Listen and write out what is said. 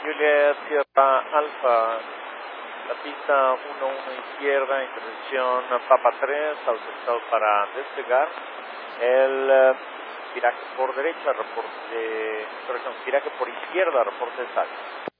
Juliet Sierra Alfa, la pista 11 izquierda, intervención Papa 3, autorizado para despegar. El viraje por derecha, viraje por izquierda, reporte de salto.